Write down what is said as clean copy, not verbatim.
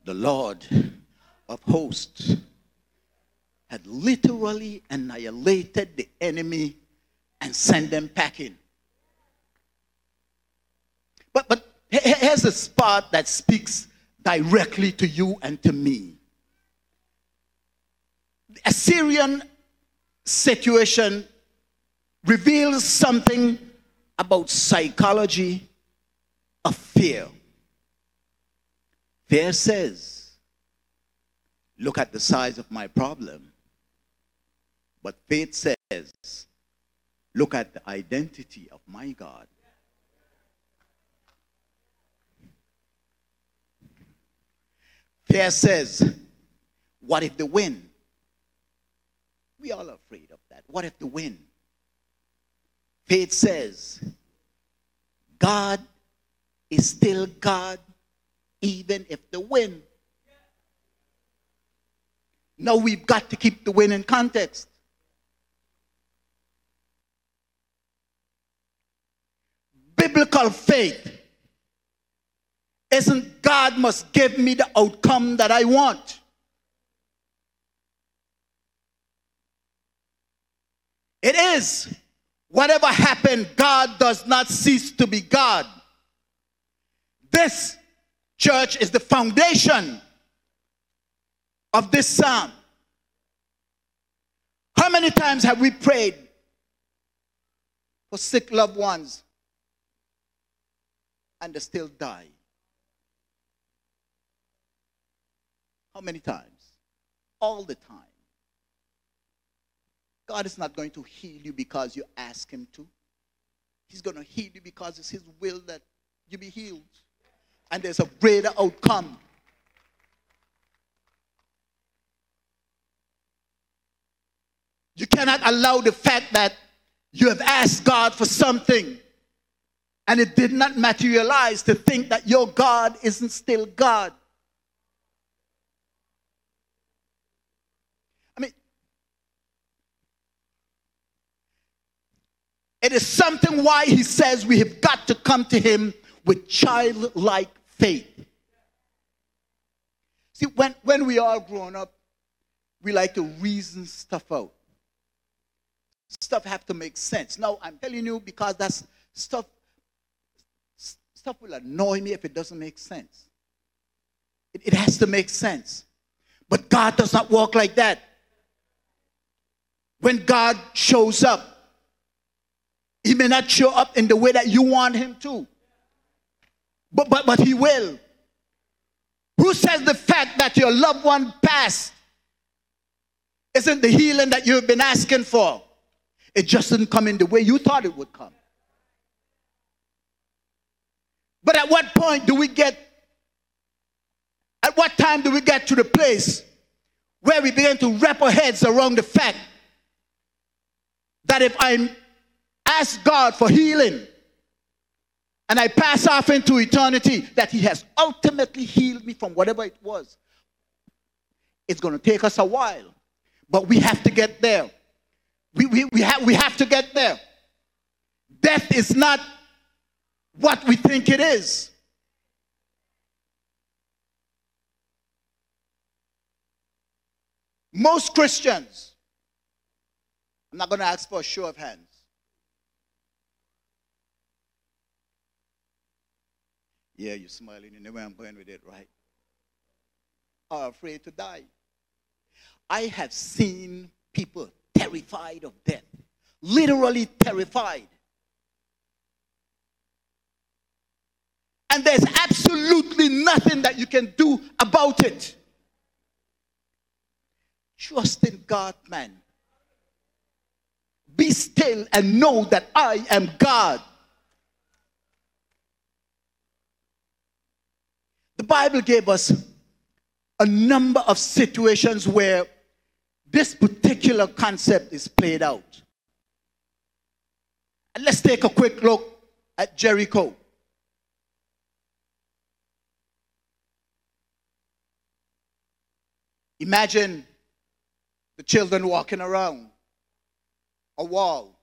the Lord of hosts had literally annihilated the enemy and sent them packing. But here's a spot that speaks directly to you and to me. The Assyrian situation reveals something about psychology of fear. Fear says, look at the size of my problem. But faith says, look at the identity of my God. Fear says, what if they win? We all are afraid of that. What if they win? Faith says, God is still God even if they win. Now we've got to keep the win in context. Biblical faith isn't God must give me the outcome that I want. It is whatever happened, God does not cease to be God. This, church, is the foundation of this psalm. How many times have we prayed for sick loved ones and they still die? How many times? All the time. God is not going to heal you because you ask him to. He's going to heal you because it's his will that you be healed. And there's a greater outcome. You cannot allow the fact that you have asked God for something and it did not materialize to think that your God isn't still God. I mean, it is something why he says we have got to come to him with childlike faith. See, when we are grown up, we like to reason stuff out. Stuff have to make sense. Now, I'm telling you because that's stuff will annoy me if it doesn't make sense. It has to make sense. But God does not work like that. When God shows up, he may not show up in the way that you want him to. But he will. Who says the fact that your loved one passed isn't the healing that you've been asking for? It just didn't come in the way you thought it would come. But at what time do we get to the place where we begin to wrap our heads around the fact that if I ask God for healing and I pass off into eternity, that he has ultimately healed me from whatever it was? It's going to take us a while, but we have to get there. We have to get there. Death is not what we think it is. Most Christians, I'm not going to ask for a show of hands. Yeah, you're smiling. You know where I'm going with it, right? Are afraid to die. I have seen people terrified of death. Literally terrified. And there's absolutely nothing that you can do about it. Trust in God, man. Be still and know that I am God. The Bible gave us a number of situations where this particular concept is played out. And let's take a quick look at Jericho. Imagine the children walking around a wall.